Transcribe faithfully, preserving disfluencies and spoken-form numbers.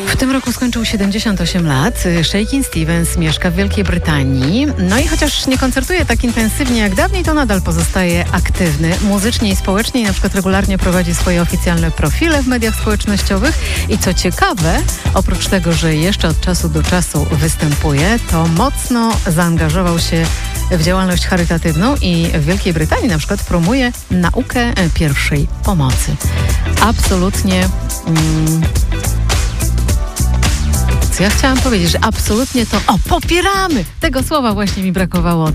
W tym roku skończył siedemdziesiąt osiem lat. Shakin' Stevens mieszka w Wielkiej Brytanii. No i chociaż nie koncertuje tak intensywnie jak dawniej, to nadal pozostaje aktywny muzycznie i społecznie. I na przykład regularnie prowadzi swoje oficjalne profile w mediach społecznościowych. I co ciekawe, oprócz tego, że jeszcze od czasu do czasu występuje, to mocno zaangażował się w działalność charytatywną i w Wielkiej Brytanii na przykład promuje naukę pierwszej pomocy. Absolutnie... Mm, co ja chciałam powiedzieć, że absolutnie to... O, popieramy! Tego słowa właśnie mi brakowało.